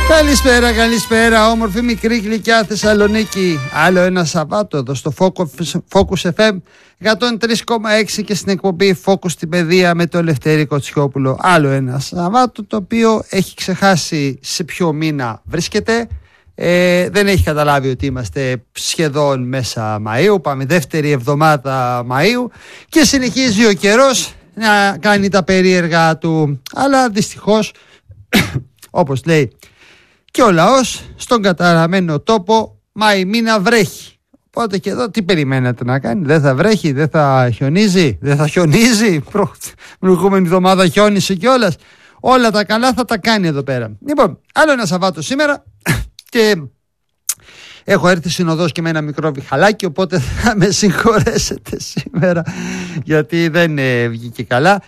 Καλησπέρα, όμορφη μικρή γλυκιά Θεσσαλονίκη. Άλλο ένα Σαββάτο εδώ στο Focus FM 103,6 και στην εκπομπή Focus στην Παιδεία με το Λευτέρη Κοτσιόπουλο. Άλλο ένα Σαββάτο το οποίο έχει ξεχάσει σε ποιο μήνα βρίσκεται. Δεν έχει καταλάβει ότι είμαστε σχεδόν μέσα Μαΐου. Πάμε δεύτερη εβδομάδα Μαΐου και συνεχίζει ο καιρός να κάνει τα περίεργα του. Αλλά δυστυχώς, όπως λέει και ο λαός, στον καταραμένο τόπο Μάη μήνα βρέχει. Οπότε και εδώ τι περιμένετε να κάνει? Δεν θα βρέχει, δεν θα χιονίζει? Δεν θα χιονίζει? Προηγούμενη εβδομάδα χιόνισε κιόλας. Όλα τα καλά θα τα κάνει εδώ πέρα. Λοιπόν, άλλο ένα Σαββάτο σήμερα και έχω έρθει συνοδός και με ένα μικρό βιχαλάκι, οπότε θα με συγχωρέσετε σήμερα γιατί δεν βγήκε καλά.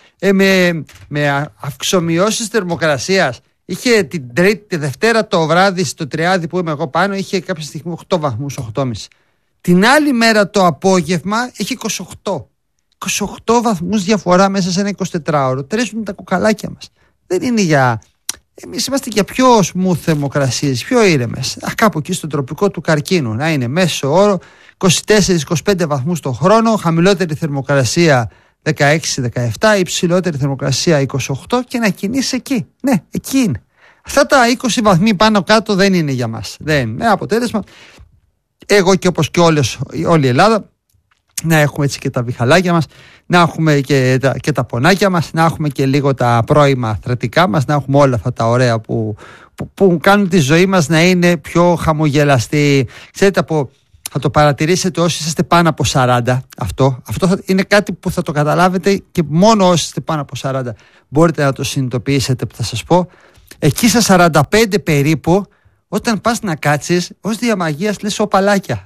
Με αυξομοιώσεις θερμοκρασίας. Είχε την Τρίτη, τη Δευτέρα το βράδυ στο Τριάδι που είμαι εγώ πάνω, είχε κάποια στιγμή 8 βαθμούς, 8,5. Την άλλη μέρα το απόγευμα είχε 28. 28 βαθμούς διαφορά μέσα σε ένα 24ωρο. Τρέσουν τα κουκαλάκια μας. Δεν είναι για... Εμείς είμαστε για πιο smooth θερμοκρασίες, πιο ήρεμες. Κάπου εκεί στο τροπικό του καρκίνου. Να είναι μέσο όρο 24-25 βαθμούς το χρόνο, χαμηλότερη θερμοκρασία 16-17, υψηλότερη θερμοκρασία 28 και να κινείς εκεί. Ναι, εκεί είναι. Αυτά τα 20 βαθμοί πάνω κάτω δεν είναι για μας. Δεν είναι. Αποτέλεσμα, εγώ και όπως και όλη η Ελλάδα, να έχουμε έτσι και τα βιχαλάκια μας, να έχουμε και τα πονάκια μας, να έχουμε και λίγο τα πρώιμα θρετικά μας, να έχουμε όλα αυτά τα ωραία που κάνουν τη ζωή μας να είναι πιο χαμογελαστή. Ξέρετε, θα το παρατηρήσετε όσοι είστε πάνω από 40. Αυτό είναι κάτι που θα το καταλάβετε και μόνο όσοι είστε πάνω από 40 μπορείτε να το συνειδητοποιήσετε, που θα σας πω. Εκεί στα 45 περίπου, όταν πας να κάτσεις, ως διαμαγείας λες οπαλάκια.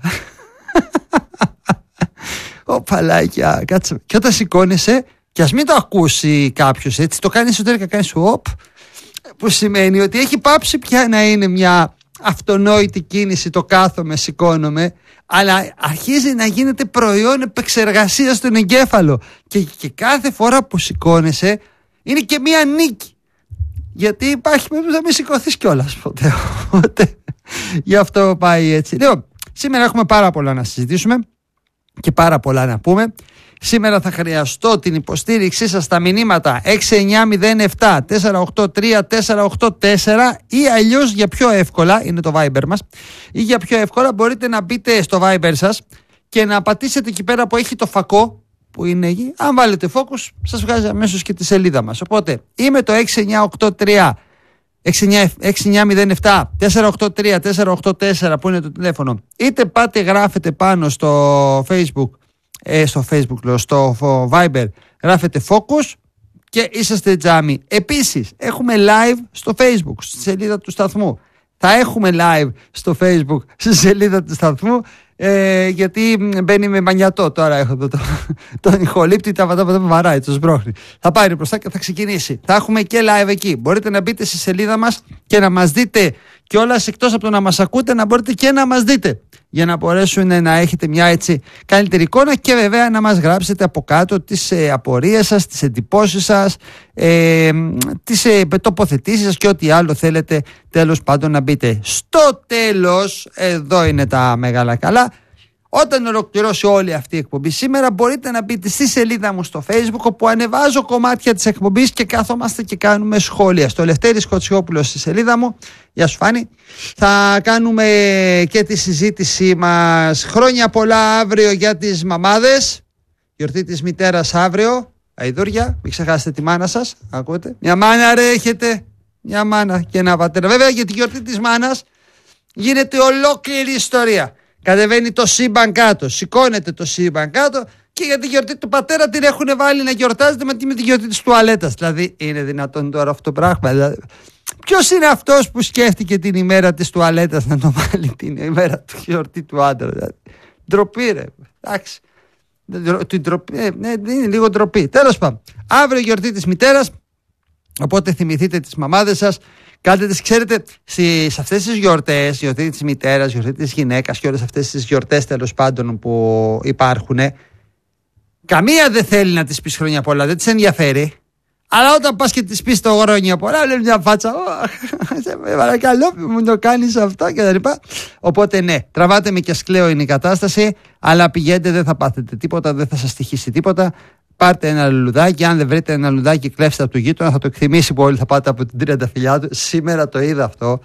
Οπαλάκια, κάτσε. Και όταν σηκώνεσαι, και ας μην το ακούσει κάποιος έτσι, το κάνει εσωτερικά, κάνεις οπ, που σημαίνει ότι έχει πάψει πια να είναι μια αυτονόητη κίνηση το κάθομαι, σηκώνομαι, αλλά αρχίζει να γίνεται προϊόν επεξεργασίας στον εγκέφαλο και κάθε φορά που σηκώνεσαι είναι και μία νίκη, γιατί υπάρχει περίπτωση να μην σηκωθείς κιόλας ποτέ. Οπότε γι' αυτό πάει έτσι. Λοιπόν, σήμερα έχουμε πάρα πολλά να συζητήσουμε και πάρα πολλά να πούμε. Σήμερα θα χρειαστώ την υποστήριξή σας στα μηνύματα 6907 483 484 ή αλλιώς για πιο εύκολα, είναι το Viber μας, ή για πιο εύκολα μπορείτε να μπείτε στο Viber σας και να πατήσετε εκεί πέρα που έχει το φακό που είναι εκεί. Αν βάλετε focus σας βγάζει αμέσως και τη σελίδα μας. Οπότε είμαι το 6983 6907 483 484 που είναι το τηλέφωνο. Είτε πάτε γράφετε πάνω στο Facebook, στο Viber γράφετε focus και είσαστε τζάμι. Επίσης έχουμε live στο Facebook στη σελίδα του σταθμού. Θα έχουμε live στο Facebook στη σελίδα του σταθμού, γιατί μπαίνει με μανιατό. Τώρα έχω τον ηχολήπτη, τα βαράει, το σμπρώχνει. Θα πάρει μπροστά και θα ξεκινήσει. Θα έχουμε και live εκεί. Μπορείτε να μπείτε στη σελίδα μας και να μας δείτε κιόλας, εκτός από το να μας ακούτε, να μπορείτε και να μας δείτε, για να μπορέσουν να έχετε μια έτσι καλύτερη εικόνα και βέβαια να μας γράψετε από κάτω τις απορίες σας, τις εντυπώσεις σας, τις τοποθετήσεις σας και ό,τι άλλο θέλετε, τέλος πάντων να μπείτε. Στο τέλος, εδώ είναι τα μεγάλα καλά, όταν ολοκληρώσει όλη αυτή η εκπομπή σήμερα, μπορείτε να μπείτε στη σελίδα μου στο Facebook, όπου ανεβάζω κομμάτια της εκπομπής και κάθομαστε και κάνουμε σχόλια. Στο Λευτέρης Κοτσιόπουλος στη σελίδα μου. Γεια σου Φάνη. Θα κάνουμε και τη συζήτησή μας. Χρόνια πολλά αύριο για τις μαμάδες. Γιορτή της μητέρας αύριο. Αηδούρια, μην ξεχάσετε τη μάνα σας. Ακούτε. Μια μάνα ρε έχετε. Μια μάνα και ένα πατέρα. Βέβαια για τη γιορτή της μάνας γίνεται ολόκληρη ιστορία. Κατεβαίνει το σύμπαν κάτω, σηκώνεται το σύμπαν κάτω και για τη γιορτή του πατέρα την έχουν βάλει να γιορτάζεται με τη γιορτή της τουαλέτας. Δηλαδή είναι δυνατόν τώρα αυτό το πράγμα? Δηλαδή, ποιος είναι αυτός που σκέφτηκε την ημέρα της τουαλέτας να το βάλει την ημέρα του γιορτή του άντρα? Δηλαδή, ντροπή ρε, εντάξει. Είναι λίγο ντροπή. Τέλος πάντων, αύριο γιορτή της μητέρας, οπότε θυμηθείτε τις μαμάδες σας. Κάντε τις, ξέρετε, σε αυτές τις γιορτές, γιορτή της μητέρας, γιορτή της γυναίκας και όλες αυτές τις γιορτές τέλος πάντων που υπάρχουν, καμία δεν θέλει να της πεις χρόνια πολλά, δεν της ενδιαφέρει. Αλλά όταν πας και της πεις το χρόνια πολλά, λέει μια φάτσα. Σε παρακαλώ, μου το κάνεις αυτό και τα λοιπά. Οπότε ναι, τραβάτε με και σκλέο είναι η κατάσταση, αλλά πηγαίνετε, δεν θα πάθετε τίποτα, δεν θα σας στοιχήσει τίποτα. Πάρτε ένα λουλουδάκι. Αν δεν βρείτε ένα λουλουδάκι, κλέψτε από το γείτονα, θα το εκτιμήσει πολύ. Θα πάτε από την τριανταφυλλιά του. Σήμερα το είδα αυτό.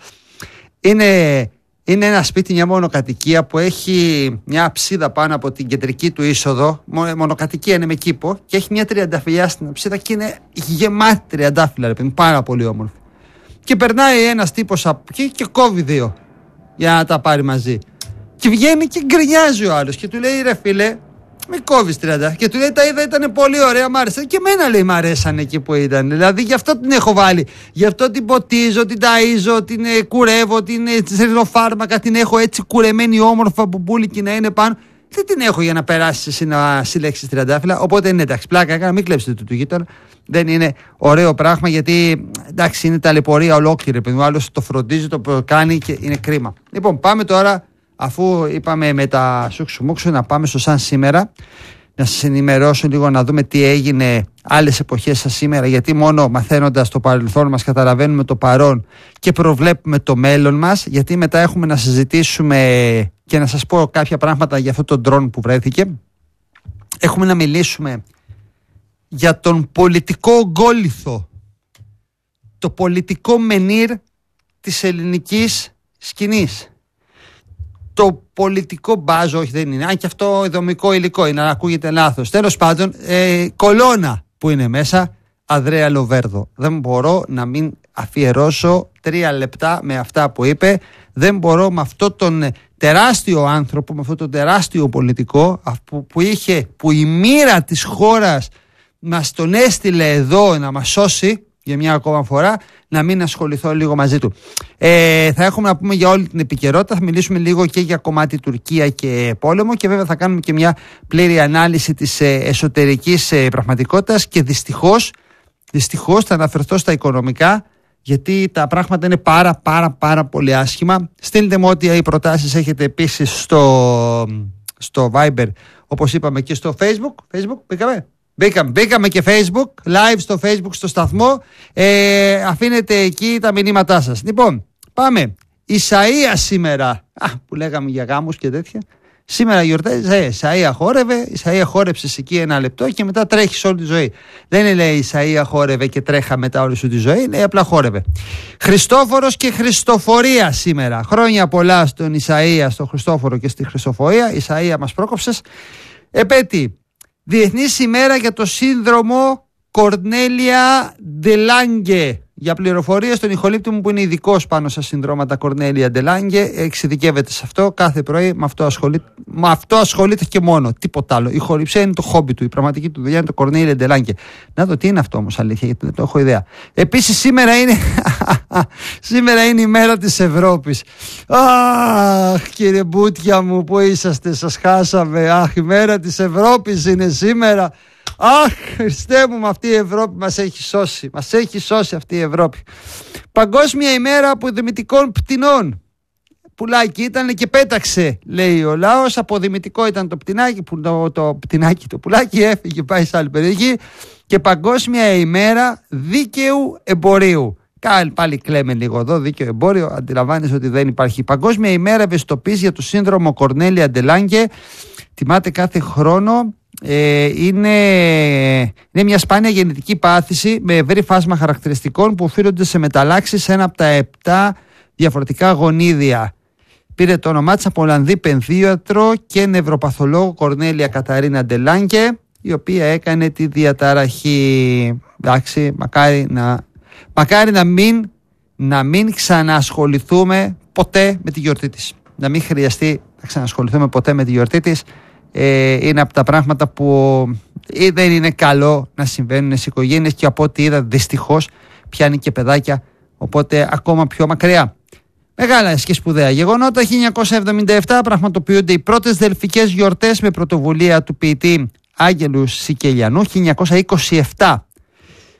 Είναι ένα σπίτι, μια μονοκατοικία που έχει μια αψίδα πάνω από την κεντρική του είσοδο. Μονοκατοικία είναι με κήπο και έχει μια τριανταφυλλιά στην αψίδα και είναι γεμάτη τριαντάφυλλα, ρε παιδί, πάρα πολύ όμορφη. Και περνάει ένας τύπος από εκεί και κόβει 2 για να τα πάρει μαζί. Και βγαίνει και γκρινιάζει ο άλλος και του λέει, ρε φίλε, μην κόβεις 30. Και του λέει, τα είδα, ήταν πολύ ωραία, μ' άρεσε. Και εμένα, λέει, μ' αρέσαν εκεί που ήταν. Δηλαδή, γι' αυτό την έχω βάλει. Γι' αυτό την ποτίζω, την ταΐζω, την κουρεύω, την στέλνω φάρμακα, την έχω έτσι κουρεμένη, όμορφα, που μπουλική να είναι πάνω. Δεν την έχω για να περάσει εσύ να συλλέξει τριαντάφυλλα. Οπότε είναι εντάξει, πλάκα έκανα, μην κλέψετε του γείτονα. Δεν είναι ωραίο πράγμα, γιατί εντάξει, είναι ταλαιπωρία ολόκληρη. Ο άλλος το φροντίζει, το κάνει και είναι κρίμα. Λοιπόν, πάμε τώρα. Αφού είπαμε με τα σουξουμούξου, να πάμε στο σαν σήμερα, να σας ενημερώσω λίγο, να δούμε τι έγινε άλλες εποχές σαν σήμερα, γιατί μόνο μαθαίνοντας το παρελθόν μας καταλαβαίνουμε το παρόν και προβλέπουμε το μέλλον μας, γιατί μετά έχουμε να συζητήσουμε και να σας πω κάποια πράγματα για αυτό το ντρόν που βρέθηκε. Έχουμε να μιλήσουμε για τον πολιτικό γκόλιθο, το πολιτικό μενίρ της ελληνικής σκηνής. Το πολιτικό μπάζο, όχι δεν είναι, αν και αυτό δομικό υλικό είναι, αλλά ακούγεται λάθος. Τέλος πάντων, κολόνα που είναι μέσα, Ανδρέα Λοβέρδο. Δεν μπορώ να μην αφιερώσω 3 λεπτά με αυτά που είπε. Δεν μπορώ με αυτό τον τεράστιο άνθρωπο, με αυτό τον τεράστιο πολιτικό που η μοίρα της χώρας μας τον έστειλε εδώ να μας σώσει για μια ακόμα φορά, να μην ασχοληθώ λίγο μαζί του. Θα έχουμε να πούμε για όλη την επικαιρότητα, θα μιλήσουμε λίγο και για κομμάτι Τουρκία και πόλεμο και βέβαια θα κάνουμε και μια πλήρη ανάλυση της εσωτερικής πραγματικότητας και δυστυχώς θα αναφερθώ στα οικονομικά, γιατί τα πράγματα είναι πάρα πολύ άσχημα. Στείλτε μου ό,τι οι προτάσεις έχετε επίσης στο Viber, όπως είπαμε, και στο Facebook. Μπήκαμε και Facebook, live στο Facebook, στο σταθμό. Αφήνετε εκεί τα μηνύματά σας. Λοιπόν, πάμε. Ισαΐα σήμερα, που λέγαμε για γάμους και τέτοια. Σήμερα γιορτάζει, Ισαΐα χόρευε, Ισαΐα χόρεψες εκεί 1 λεπτό και μετά τρέχεις όλη τη ζωή. Δεν είναι, λέει, Ισαΐα χόρευε και τρέχα μετά όλη σου τη ζωή, λέει απλά χόρευε. Χριστόφορος και Χριστοφορία σήμερα. Χρόνια πολλά στον Ισαΐα, στον Χριστόφορο και στη Χριστοφορία. Ισαΐα μας πρόκοψες. Επέτη. Διεθνής ημέρα για το σύνδρομο Κορνέλια Ντελάνγκε. Για πληροφορίες, στον ηχολήπτη μου που είναι ειδικός πάνω στα συνδρόματα Κορνέλια Ντελάνγκε, εξειδικεύεται σε αυτό κάθε πρωί, με αυτό ασχολείται και μόνο. Τίποτα άλλο. Η ηχοληψία είναι το χόμπι του, η πραγματική του δουλειά είναι το Κορνέλια Ντελάνγκε. Να δω τι είναι αυτό όμως, αλήθεια, γιατί δεν το έχω ιδέα. Επίσης σήμερα είναι η μέρα της Ευρώπης. Αχ, κύριε Μπούτια μου, που είσαστε, σας χάσαμε. Αχ, η μέρα της Ευρώπης είναι σήμερα. Αχ, Χριστέ μου, αυτή η Ευρώπη μας έχει σώσει. Μας έχει σώσει αυτή η Ευρώπη. Παγκόσμια ημέρα αποδημητικών πτηνών. Πουλάκι ήταν και πέταξε, λέει ο λαός. Αποδημητικό ήταν το πτηνάκι, το πουλάκι έφυγε, πάει σε άλλη περιοχή. Και παγκόσμια ημέρα δίκαιου εμπορίου. Πάλι κλαίμε λίγο εδώ, δίκαιο εμπόριο. Αντιλαμβάνεσαι ότι δεν υπάρχει. Παγκόσμια ημέρα ευαισθητοποίησης για το σύνδρομο Κορνέλια Ντελάνγκε. Τιμάται κάθε χρόνο. Είναι μια σπάνια γεννητική πάθηση με ευρύ φάσμα χαρακτηριστικών που οφείλονται σε μεταλλάξεις σε ένα από τα 7 διαφορετικά γονίδια. Πήρε το όνομά της από Ολλανδή παιδίατρο και νευροπαθολόγο Κορνέλια Καταρίνα Ντελάνγκε, η οποία έκανε τη διαταραχή. Εντάξει, μακάρι να μην ξανασχοληθούμε ποτέ με τη γιορτή της. Να μην χρειαστεί να ξανασχοληθούμε ποτέ με τη γιορτή της. Είναι από τα πράγματα που δεν είναι καλό να συμβαίνουν στις οικογένειες και από ό,τι είδα δυστυχώς πιάνει και παιδάκια, οπότε ακόμα πιο μακριά. Μεγάλα και σπουδαία γεγονότα. 1977 πραγματοποιούνται οι πρώτες δελφικές γιορτές με πρωτοβουλία του ποιητή Άγγελου Σικελιανού. 1927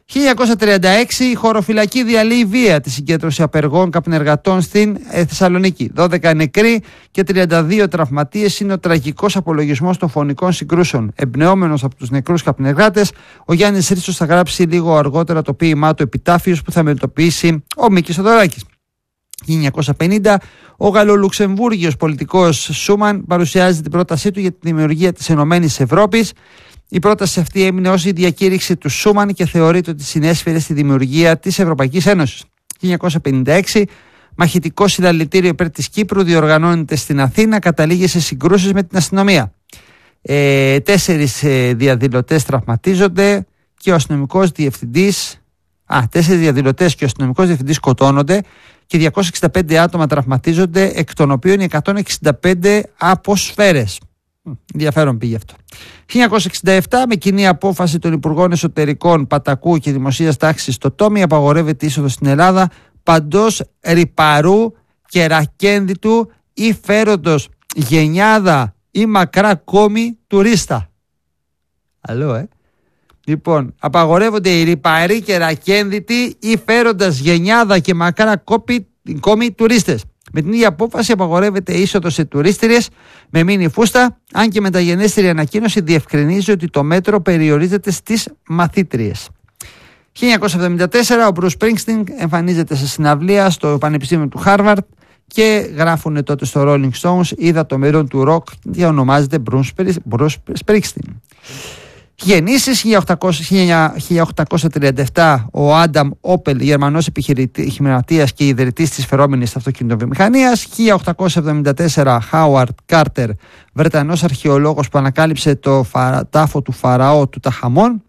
1936 η χωροφυλακή διαλύει βία τη συγκέντρωση απεργών καπνεργατών στην Θεσσαλονίκη. 12 νεκροί και 32 τραυματίες είναι ο τραγικός απολογισμός των φωνικών συγκρούσεων. Εμπνεόμενος από τους νεκρούς καπνεργάτες, ο Γιάννης Ρίτσος θα γράψει λίγο αργότερα το ποίημά του Επιτάφιος που θα μελετοποιήσει ο Μίκης Θοδωράκης. 1950 ο Γαλλολουξεμβούργιος πολιτικός Σούμαν παρουσιάζει την πρότασή του για τη δημιουργία της Ενωμένης Ευρώπης. Η πρόταση αυτή έμεινε ως η διακήρυξη του Σούμαν και θεωρείται ότι συνέσφερε στη δημιουργία της Ευρωπαϊκής Ένωσης. 1956 μαχητικό συλλαλητήριο υπέρ της Κύπρου διοργανώνεται στην Αθήνα, καταλήγει σε συγκρούσεις με την αστυνομία. 4 διαδηλωτές τραυματίζονται και ο αστυνομικός διευθυντής. 4 διαδηλωτές και ο αστυνομικός διευθυντής σκοτώνονται και 265 άτομα τραυματίζονται, εκ των οποίων 165 από σφαίρες. Ενδιαφέρον πήγε αυτό. 1967 με κοινή απόφαση των Υπουργών Εσωτερικών Πατακού και Δημοσίας Τάξης στο Τόμι απαγορεύεται είσοδος στην Ελλάδα παντός ρυπαρού και ρακένδυτου ή φέροντος γενιάδα ή μακρά κόμη τουρίστα. Αλλό, Λοιπόν, απαγορεύονται οι ρυπαροί και ρακένδυτοι ή φέροντας γενιάδα και μακρά κόμη τουρίστες. Με την ίδια απόφαση απαγορεύεται είσοδος σε τουρίστριες με μίνι φούστα, αν και μεταγενέστερη ανακοίνωση διευκρινίζει ότι το μέτρο περιορίζεται στις μαθήτριες. 1974 ο Μπρους Σπρίνγκστιν εμφανίζεται σε συναυλία στο Πανεπιστήμιο του Χάρβαρντ και γράφουν τότε στο Rolling Stones «Είδα το μέλλον του ροκ» και ονομάζεται Μπρους Σπρίνγκστιν. Γεννήσεις 1837 ο Άνταμ Όπελ, Γερμανός επιχειρηματίας και ιδρυτής της φερόμενης αυτοκινητοβιομηχανίας. 1874 Χάουαρντ Κάρτερ, Βρετανός αρχαιολόγος που ανακάλυψε το τάφο του Φαραώ του Ταχαμών.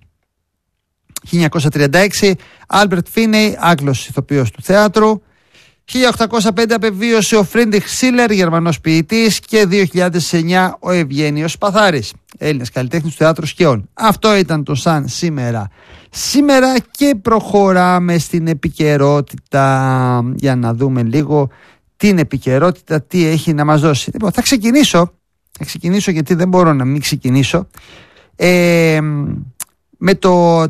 1936 Άλμπερτ Φίνεϊ, Άγγλος ηθοποιός του θεάτρου. 1805 απεβίωσε ο Φρίντριχ Σίλερ, Γερμανός ποιητής, και 2009 ο Ευγένιος Παθάρης, Έλληνας καλλιτέχνης του θεάτρου σκιών. Αυτό ήταν το Σαν σήμερα και προχωράμε στην επικαιρότητα για να δούμε λίγο την επικαιρότητα, τι έχει να μας δώσει. Λοιπόν, θα ξεκινήσω γιατί δεν μπορώ να μην ξεκινήσω με το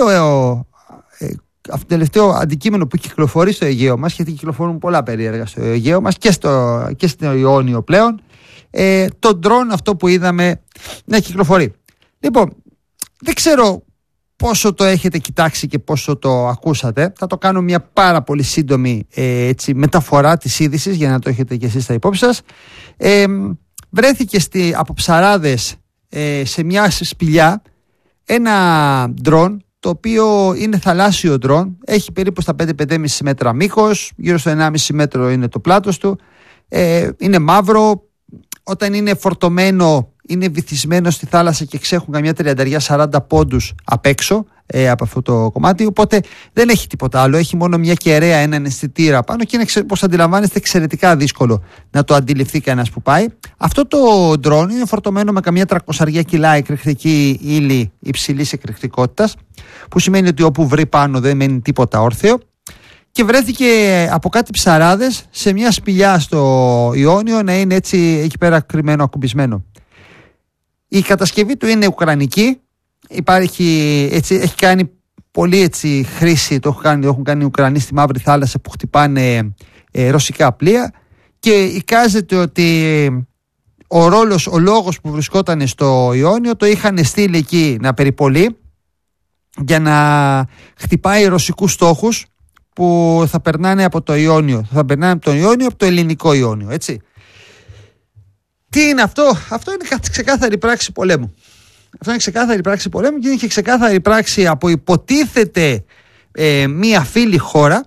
τελευταίο αντικείμενο που κυκλοφορεί στο Αιγαίο μας, γιατί κυκλοφορούν πολλά περίεργα στο Αιγαίο μας και στο Ιόνιο πλέον, το ντρόν αυτό που είδαμε να κυκλοφορεί. Λοιπόν, δεν ξέρω πόσο το έχετε κοιτάξει και πόσο το ακούσατε. Θα το κάνω μια πάρα πολύ σύντομη μεταφορά της είδησης για να το έχετε και εσείς στα υπόψη σας. Βρέθηκε από ψαράδες σε μια σπηλιά ένα ντρόν, το οποίο είναι θαλάσσιο ντρόν, έχει περίπου στα 5-5,5 μέτρα μήκος, γύρω στο 1,5 μέτρο είναι το πλάτος του, είναι μαύρο, όταν είναι φορτωμένο είναι βυθισμένο στη θάλασσα και ξέχουν καμιά 30-40 πόντους απ' έξω από αυτό το κομμάτι, οπότε δεν έχει τίποτα άλλο, έχει μόνο μια κεραία, έναν αισθητήρα πάνω και είναι, όπως αντιλαμβάνεστε, εξαιρετικά δύσκολο να το αντιληφθεί κανένας που πάει. Αυτό το ντρόν είναι φορτωμένο με καμιά 300 κιλά εκρηκτική ύλη υψηλής εκρηκτικότητας, που σημαίνει ότι όπου βρει πάνω δεν μένει τίποτα όρθιο, και βρέθηκε από κάτι ψαράδες σε μια σπηλιά στο Ιόνιο να είναι έτσι εκεί πέρα κρυμμένο, ακουμπισμένο. Η κατασκευή του είναι ουκρανική, έχει κάνει πολύ χρήση, το έχουν κάνει οι Ουκρανοί στη Μαύρη Θάλασσα που χτυπάνε ρωσικά πλοία, και εικάζεται ότι ο λόγος που βρισκόταν στο Ιόνιο το είχαν στείλει εκεί να περιπολεί για να χτυπάει ρωσικούς στόχους που θα περνάνε από το Ιόνιο, από το ελληνικό Ιόνιο, έτσι. Τι είναι αυτό? Αυτό είναι ξεκάθαρη πράξη πολέμου. Αυτό είναι ξεκάθαρη πράξη πολέμου και είναι και ξεκάθαρη πράξη από υποτίθεται μία φίλη χώρα,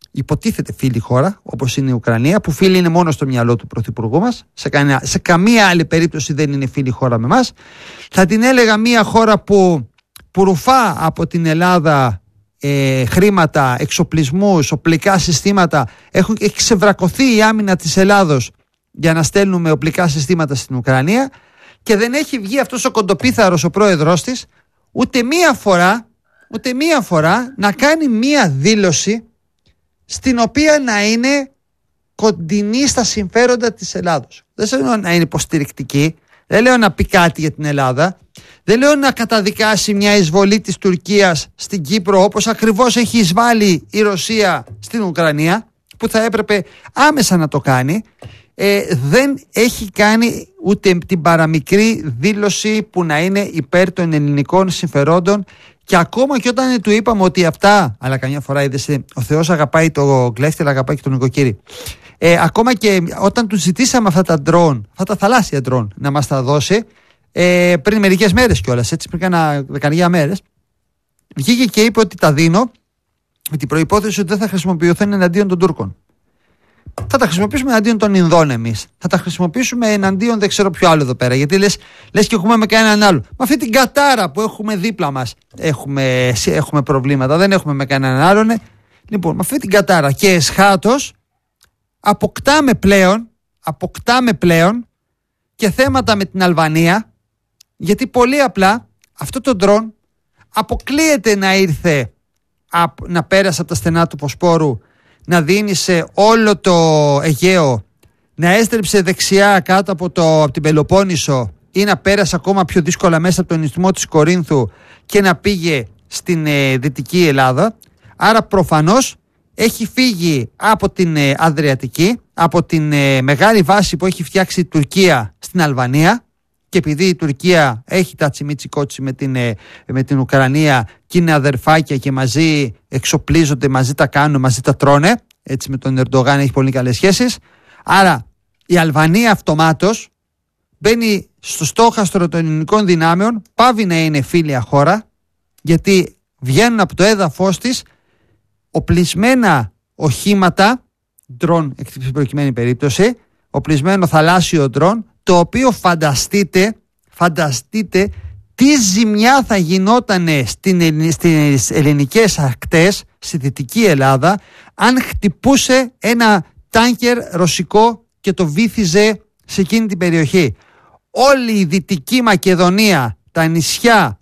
όπως είναι η Ουκρανία, που φίλη είναι μόνο στο μυαλό του πρωθυπουργού μας, σε καμία άλλη περίπτωση δεν είναι φίλη χώρα με μας. Θα την έλεγα μία χώρα που ρουφά από την Ελλάδα χρήματα, εξοπλισμούς, οπλικά συστήματα. Έχει ξεβρακωθεί η άμυνα της Ελλάδος για να στέλνουμε οπλικά συστήματα στην Ουκρανία, και δεν έχει βγει αυτός ο κοντοπίθαρος ο πρόεδρος της ούτε μία φορά να κάνει μία δήλωση στην οποία να είναι κοντινή στα συμφέροντα της Ελλάδος. Δεν θέλω να είναι υποστηρικτική, Δεν λέω να πει κάτι για την Ελλάδα. Δεν λέω να καταδικάσει μια εισβολή της Τουρκίας στην Κύπρο, όπως ακριβώς έχει εισβάλει η Ρωσία στην Ουκρανία, που θα έπρεπε άμεσα να το κάνει. Δεν έχει κάνει ούτε την παραμικρή δήλωση που να είναι υπέρ των ελληνικών συμφερόντων, και ακόμα και όταν του είπαμε ότι αυτά, αλλά καμιά φορά είδες, ο Θεός αγαπάει το κλέφτη αλλά αγαπάει και τον νοικοκύρη. Ακόμα και όταν του ζητήσαμε αυτά τα drone, αυτά τα θαλάσσια drone, να μας τα δώσει, πριν μερικές μέρες κιόλας, έτσι, πριν κάνα 10 μέρες, βγήκε και είπε ότι τα δίνω με την προϋπόθεση ότι δεν θα χρησιμοποιηθούν εναντίον των Τούρκων. Θα τα χρησιμοποιήσουμε εναντίον των Ινδών εμείς. Θα τα χρησιμοποιήσουμε εναντίον δεν ξέρω ποιο άλλο εδώ πέρα. Γιατί λες και έχουμε με κανέναν άλλο. Με αυτή την κατάρα που έχουμε δίπλα μας έχουμε προβλήματα. Δεν έχουμε με κανέναν άλλον. Λοιπόν, με αυτή την κατάρα και εσχάτως αποκτάμε πλέον και θέματα με την Αλβανία, γιατί πολύ απλά αυτό το ντρόν αποκλείεται να ήρθε να πέρασε από τα στενά του Ποσπόρου, να δίνει σε όλο το Αιγαίο, να έστρεψε δεξιά κάτω από την Πελοπόννησο ή να πέρασε ακόμα πιο δύσκολα μέσα από τον ισθμό της Κορίνθου και να πήγε στην Δυτική Ελλάδα. Άρα προφανώς έχει φύγει από την Αδριατική, από την μεγάλη βάση που έχει φτιάξει η Τουρκία στην Αλβανία, και επειδή η Τουρκία έχει τα τσιμίτσι-κότσι με την Ουκρανία και είναι αδερφάκια και μαζί εξοπλίζονται, μαζί τα κάνουν, μαζί τα τρώνε, έτσι με τον Ερντογάν έχει πολύ καλές σχέσεις. Άρα η Αλβανία αυτομάτως μπαίνει στο στόχαστρο των ελληνικών δυνάμεων, πάβει να είναι φίλια χώρα, γιατί βγαίνουν από το έδαφος της οπλισμένα οχήματα, ντρόν στην προκειμένη περίπτωση, οπλισμένο θαλάσσιο ντρόν, το οποίο φανταστείτε τι ζημιά θα γινόταν στις ελληνικές ακτές, στη Δυτική Ελλάδα, αν χτυπούσε ένα τάνκερ ρωσικό και το βύθιζε σε εκείνη την περιοχή. Όλη η Δυτική Μακεδονία, τα νησιά,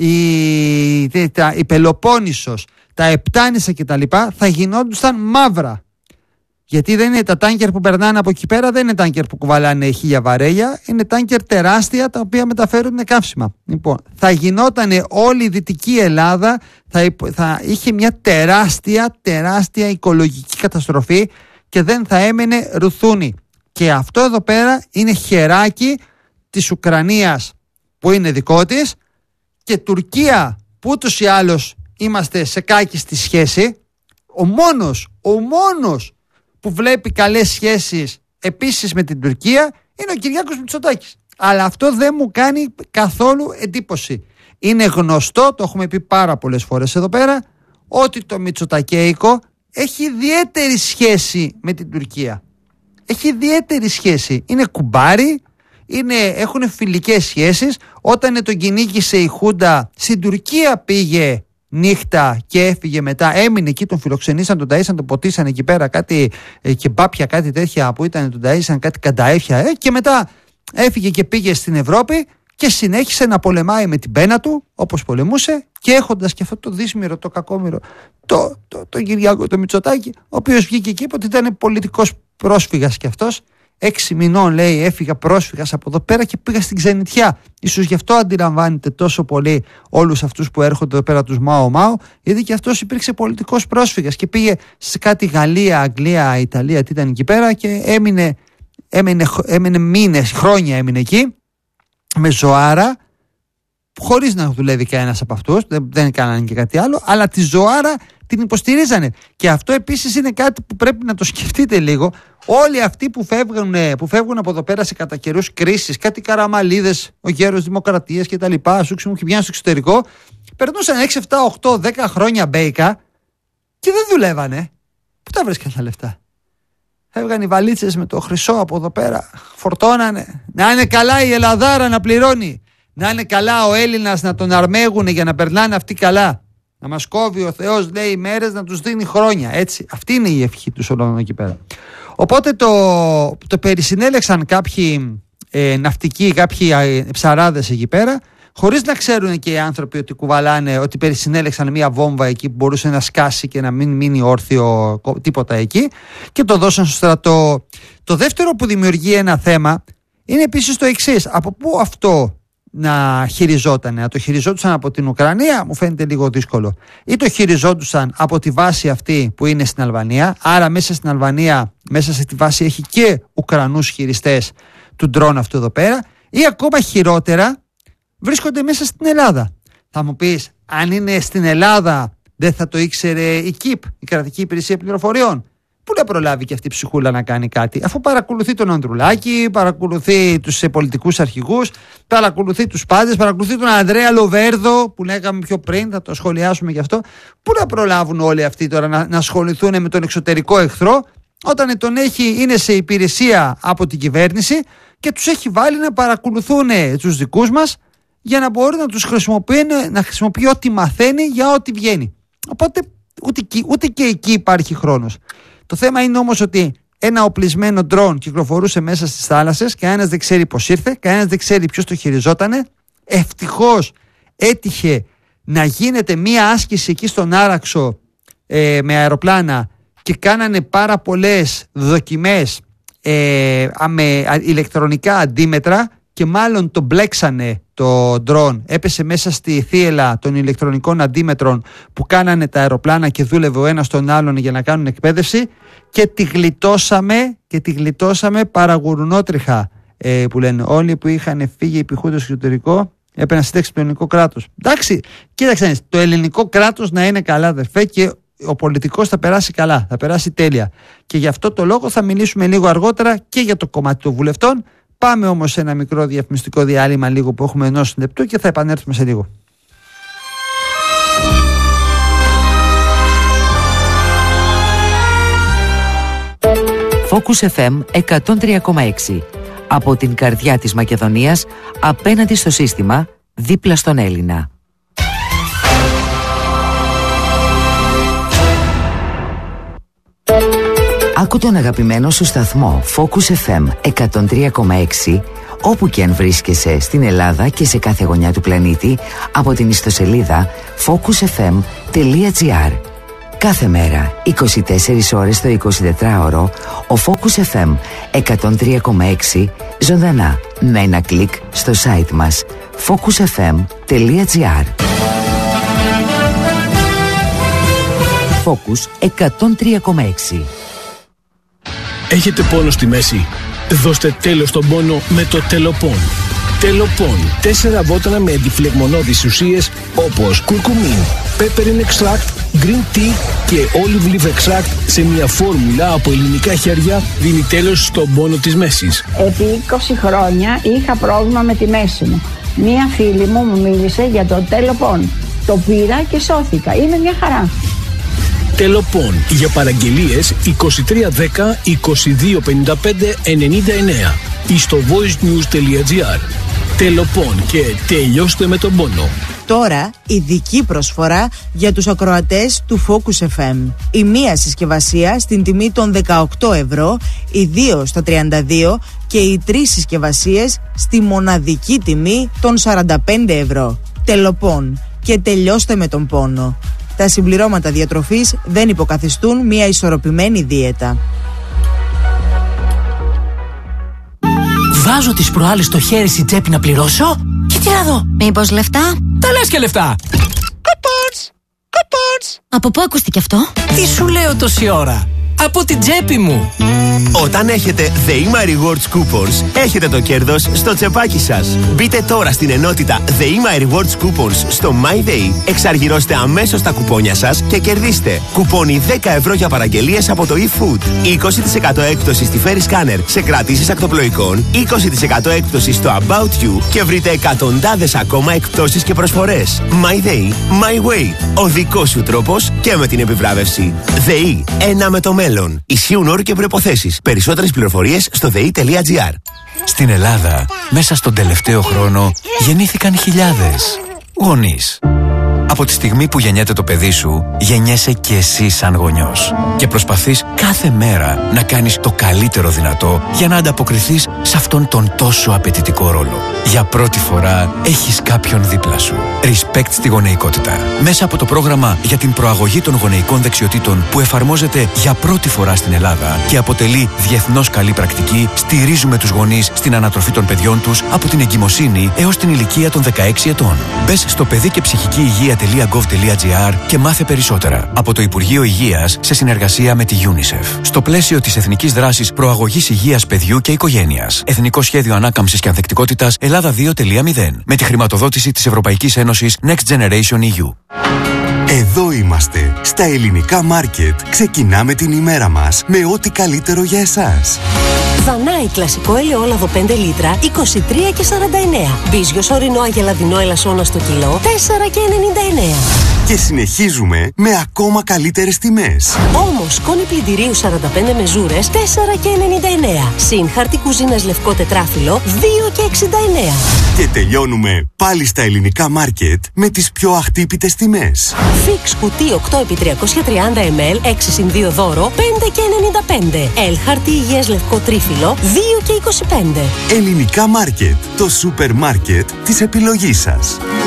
η Πελοπόννησος, τα Επτάνησα κτλ. Θα γινόντουσαν μαύρα. Γιατί δεν είναι τα τάνκερ που περνάνε από εκεί πέρα, δεν είναι τάνκερ που κουβαλάνε 1000 βαρέλια, είναι τάνκερ τεράστια τα οποία μεταφέρουν καύσιμα. Λοιπόν, θα γινόταν όλη η Δυτική Ελλάδα, θα είχε μια τεράστια οικολογική καταστροφή και δεν θα έμενε ρουθούνι. Και αυτό εδώ πέρα είναι χεράκι της Ουκρανίας που είναι δικό της, και Τουρκία που ούτως ή άλλως είμαστε σε κάκιστη σχέση. Ο μόνος που βλέπει καλές σχέσεις επίσης με την Τουρκία είναι ο Κυριάκος Μητσοτάκης. Αλλά αυτό δεν μου κάνει καθόλου εντύπωση. Είναι γνωστό, το έχουμε πει πάρα πολλές φορές εδώ πέρα, ότι το Μητσοτακέικο έχει ιδιαίτερη σχέση με την Τουρκία. Έχει ιδιαίτερη σχέση. Είναι κουμπάρι, έχουν φιλικές σχέσεις. Όταν τον κυνήγησε η Χούντα, στην Τουρκία πήγε νύχτα και έφυγε μετά, έμεινε εκεί, τον φιλοξενήσαν, τον ταΐσαν, τον ποτίσαν εκεί πέρα κάτι κεμπάπια, κάτι τέτοια που ήταν, τον ταΐσαν, κάτι κανταέφια, και μετά έφυγε και πήγε στην Ευρώπη και συνέχισε να πολεμάει με την πένα του όπως πολεμούσε, και έχοντας και αυτό το δύσμυρο, το κακόμυρο, το Κυριάκο το Μητσοτάκη, ο οποίος βγήκε και είπε ότι ήταν πολιτικός πρόσφυγας κι αυτός. 6 μηνών λέει έφυγα πρόσφυγας από εδώ πέρα και πήγα στην ξενιτιά. Ίσως γι' αυτό αντιλαμβάνεται τόσο πολύ όλους αυτούς που έρχονται εδώ πέρα, τους Μάο, γιατί και αυτός υπήρξε πολιτικός πρόσφυγας και πήγε σε κάτι Γαλλία, Αγγλία, Ιταλία, τι ήταν εκεί πέρα, και έμεινε μήνες, χρόνια έμεινε εκεί με ζωάρα, χωρίς να δουλεύει κανένας από αυτούς, δεν κάνανε και κάτι άλλο, αλλά τη ζωάρα την υποστηρίζανε. Και αυτό επίσης είναι κάτι που πρέπει να το σκεφτείτε λίγο. Όλοι αυτοί που φεύγουν από εδώ πέρα σε κατά καιρούς κρίσεις, κάτι Καραμαλίδες, ο γέρος Δημοκρατίας κτλ., σούξιμου και βγαίνουν στο εξωτερικό, περνούσαν 6, 7, 8, 10 χρόνια μπέικα και δεν δουλεύανε. Πού τα βρίσκαν τα λεφτά? Έβγαν οι βαλίτσες με το χρυσό από εδώ πέρα, φορτώνανε. Να είναι καλά η Ελλαδάρα να πληρώνει. Να είναι καλά ο Έλληνας να τον αρμέγουνε για να περνάνε αυτοί καλά. Να μας κόβει ο Θεός, λέει, μέρες, να τους δίνει χρόνια. Έτσι, αυτή είναι η ευχή του όλων εκεί πέρα. Οπότε το περισυνέλεξαν κάποιοι ναυτικοί, κάποιοι ψαράδες εκεί πέρα, χωρίς να ξέρουν και οι άνθρωποι ότι κουβαλάνε, ότι περισυνέλεξαν μια βόμβα εκεί που μπορούσε να σκάσει και να μην μείνει όρθιο τίποτα εκεί, και το δώσαν στο στρατό. Το δεύτερο που δημιουργεί ένα θέμα είναι επίσης το εξής. Από πού αυτό να χειριζότανε? Να το χειριζόντουσαν από την Ουκρανία, μου φαίνεται λίγο δύσκολο. Ή το χειριζόντουσαν από τη βάση αυτή που είναι στην Αλβανία. Άρα μέσα στην Αλβανία, μέσα σε τη βάση έχει και Ουκρανούς χειριστές του drone αυτού εδώ πέρα. Ή ακόμα χειρότερα, βρίσκονται μέσα στην Ελλάδα. Θα μου πεις, αν είναι στην Ελλάδα, δεν θα το ήξερε η ΚΙΠ, η Κρατική Υπηρεσία Πληροφοριών? Πού να προλάβει και αυτή η ψυχούλα να κάνει κάτι, αφού παρακολουθεί τον Ανδρουλάκη, παρακολουθεί τους πολιτικούς αρχηγούς, παρακολουθεί τους πάντες, παρακολουθεί τον Ανδρέα Λοβέρδο που λέγαμε πιο πριν, θα το σχολιάσουμε γι' αυτό. Πού να προλάβουν όλοι αυτοί τώρα να ασχοληθούν με τον εξωτερικό εχθρό, όταν τον είναι σε υπηρεσία από την κυβέρνηση και τους έχει βάλει να παρακολουθούν τους δικούς μας για να μπορεί να τους χρησιμοποιεί ό,τι μαθαίνει για ό,τι βγαίνει. Οπότε ούτε και εκεί υπάρχει χρόνος. Το θέμα είναι όμως ότι ένα οπλισμένο ντρόν κυκλοφορούσε μέσα στις θάλασσες, κανένας δεν ξέρει πώς ήρθε, κανένας δεν ξέρει ποιος το χειριζότανε. Ευτυχώς έτυχε να γίνεται μία άσκηση εκεί στον Άραξο με αεροπλάνα και κάνανε πάρα πολλές δοκιμές με ηλεκτρονικά αντίμετρα και μάλλον το μπλέξανε το ντρόν, έπεσε μέσα στη θύελλα των ηλεκτρονικών αντίμετρων που κάνανε τα αεροπλάνα και δούλευε ο ένας τον άλλον για να κάνουν εκπαίδευση και τη γλιτώσαμε παραγουρουνότριχα, που λένε όλοι που είχαν φύγει υπηχούν το εξωτερικό έπρεπε να συντάξει το ελληνικό κράτος. Εντάξει, κοίταξε, το ελληνικό κράτος να είναι καλά, αδερφέ, και ο πολιτικός θα περάσει καλά, θα περάσει τέλεια, και γι' αυτό το λόγο θα μιλήσουμε λίγο αργότερα και για το κομμάτι των βουλευτών. Πάμε όμως σε ένα μικρό διαφημιστικό διάλειμμα λίγο που έχουμε 1 λεπτό και θα επανέλθουμε σε λίγο. Focus FM 103,6. Από την καρδιά της Μακεδονίας, απέναντι στο σύστημα, δίπλα στον Έλληνα. Άκου τον αγαπημένο σου σταθμό Focus FM 103,6 όπου και αν βρίσκεσαι στην Ελλάδα και σε κάθε γωνιά του πλανήτη από την ιστοσελίδα focusfm.gr. Κάθε μέρα, 24 ώρες το 24ωρο, ο Focus FM 103,6 ζωντανά με ένα κλικ στο site μας focusfm.gr. Focus 103,6. Έχετε πόνο στη μέση? Δώστε τέλος στον πόνο με το Τελοπών. Τελοπών. 4 βότανα με αντιφλεγμονώδεις ουσίες όπως κουρκουμίν, peppermint extract, green tea και olive leaf extract σε μια φόρμουλα από ελληνικά χέρια δίνει τέλος στον πόνο της μέσης. Επί 20 χρόνια είχα πρόβλημα με τη μέση μου. Μία φίλη μου μίλησε για το Τελοπών. Το πήρα και σώθηκα. Είναι μια χαρά. Τελοπών. Για παραγγελίες 2310 2255 99 ή στο voicenews.gr. Τελοπών και τελειώστε με τον πόνο. Τώρα ειδική προσφορά για τους ακροατές του Focus FM. Η μία συσκευασία στην τιμή των 18 ευρώ, οι 2 στα 32 και οι 3 συσκευασίες στη μοναδική τιμή των 45 ευρώ. Τελοπών και τελειώστε με τον πόνο. Τα συμπληρώματα διατροφής δεν υποκαθιστούν μια ισορροπημένη δίαιτα. Βάζω τις προάλλες το χέρι στην τσέπη να πληρώσω και τι να δω. Μήπως λεφτά? Τα λες και λεφτά. Coupons! Από πού ακούστηκε αυτό? Τι σου λέω τόση ώρα? Από την τσέπη μου. Όταν έχετε ΔΕΗΜΑ Rewards Coupons, έχετε το κέρδος στο τσεπάκι σας. Μπείτε τώρα στην ενότητα ΔΕΗΜΑ Rewards Coupons στο MyDay, εξαργυρώστε αμέσως τα κουπόνια σας και κερδίστε κουπόνι 10 ευρώ για παραγγελίες από το eFood, 20% έκπτωση στη Ferry Scanner σε κρατήσεις ακτοπλοϊκών, 20% έκπτωση στο About You και βρείτε εκατοντάδες ακόμα εκπτώσεις και προσφορές. MyDay, My Way. Ο δικός σου τρόπος και με την επιβράβευση. ΔΕΗ, ένα με το μέλλον. Ισχύουν όροι και προϋποθέσεις. Περισσότερες πληροφορίες στο dei.gr. Στην Ελλάδα, μέσα στον τελευταίο χρόνο, γεννήθηκαν χιλιάδες γονείς. Από τη στιγμή που γεννιέται το παιδί σου, γεννιέσαι και εσύ σαν γονιός. Και προσπαθείς κάθε μέρα να κάνεις το καλύτερο δυνατό για να ανταποκριθείς σε αυτόν τον τόσο απαιτητικό ρόλο. Για πρώτη φορά έχεις κάποιον δίπλα σου. Respect στη γονεϊκότητα. Μέσα από το πρόγραμμα για την προαγωγή των γονεϊκών δεξιοτήτων που εφαρμόζεται για πρώτη φορά στην Ελλάδα και αποτελεί διεθνώς καλή πρακτική, στηρίζουμε τους γονείς στην ανατροφή των παιδιών τους από την εγκυμοσύνη έως την ηλικία των 16 ετών. Μπες στο παιδικεψυχικηυγεία.gov.gr και μάθε περισσότερα από το Υπουργείο Υγείας σε συνεργασία με τη UNICEF. Στο πλαίσιο της Εθνικής Δράσης Προαγωγής Υγείας Παιδιού και Οικογένειας. Εθνικό Σχέδιο Ανάκαμψης και Ανθεκτικότητας Ελλάδα 2.0. Με τη χρηματοδότηση της Ευρωπαϊκής Ένωσης Next Generation EU. Εδώ είμαστε, στα ελληνικά μάρκετ. Ξεκινάμε την ημέρα μας με ό,τι καλύτερο για εσάς. Δανάη κλασικό ελαιόλαδο 5 λίτρα, 23,49. Μπίζιος ορεινό αγελαδινό ελασσόνα στο κιλό, 4,99. Και συνεχίζουμε με ακόμα καλύτερες τιμές. Όμως, σκόνη πλυντηρίου 45 μεζούρες, 4,99. Συν χαρτί κουζίνας λευκό τετράφυλλο, 2,69. Και τελειώνουμε πάλι στα ελληνικά μάρκετ με τις πιο αχτύπητες τιμές. Fix κουτί 8x330 ml, 6x2 δώρο, 5,95. Ελ χαρτί υγιές λευκό τρίφυλλο, 2,25. Ελληνικά μάρκετ, το σούπερ μάρκετ της επιλογής σας.